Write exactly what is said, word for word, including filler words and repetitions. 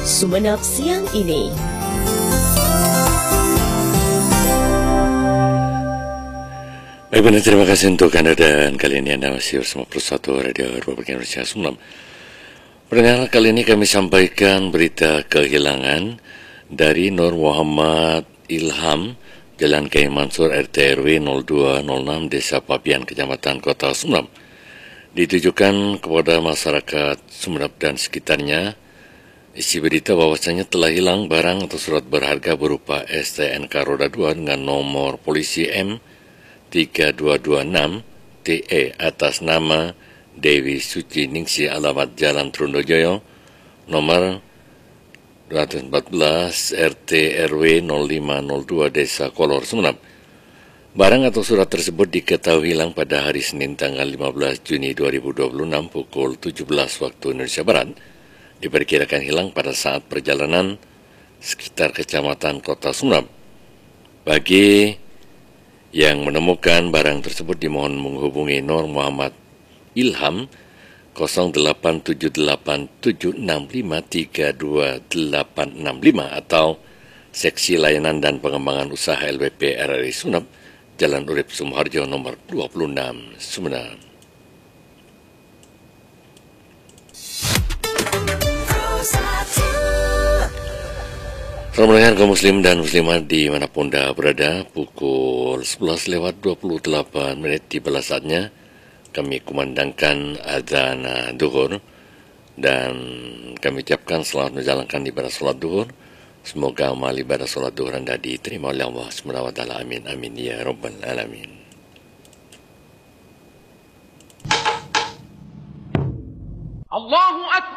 Sumeneb siang ini. Baik, benar, terima kasih untuk Anda dan kali ini Anda masih bersama Persatu Radio Republik Indonesia Sumeneb. Pendengar, kali ini kami sampaikan berita kehilangan dari Nur Muhammad Ilham, Jalan Kiai Mansur, R T R W nol dua nol enam, Desa Papian, Kecamatan Kota Sumeneb. Ditujukan kepada masyarakat Sumeneb dan sekitarnya. Isi berita bahwasanya telah hilang barang atau surat berharga berupa S T N K roda dua dengan nomor polisi M tiga dua dua enam T E atas nama Dewi Suci Ningsi, alamat Jalan Trundojoyo, nomor dua ratus empat belas R T R W nol lima nol dua, Desa Kolor, Sumeneb. Barang atau surat tersebut diketahui hilang pada hari Senin tanggal lima belas Juni dua ribu dua puluh enam pukul tujuh belas waktu Indonesia Barat. Diperkirakan hilang pada saat perjalanan sekitar Kecamatan Kota Sumeneb. Bagi yang menemukan barang tersebut dimohon menghubungi Nur Muhammad Ilham nol delapan tujuh delapan tujuh enam lima tiga dua delapan enam lima atau Seksi Layanan dan Pengembangan Usaha L B P R R I Sumeneb, Jalan Urip Sumoharjo nomor dua puluh enam, Sumeneb. Selamat mendengar kaum muslim dan muslimat dimanapun anda berada. Pukul sebelas lewat dua puluh delapan menit tiba saatnya kami kumandangkan adzan duhur dan kami ucapkan selamat menjalankan ibadah salat duhur. Semoga amal ibadah salat duhur anda diterima oleh Allah subhanahu wa taala. Amin amin ya rabbal alamin.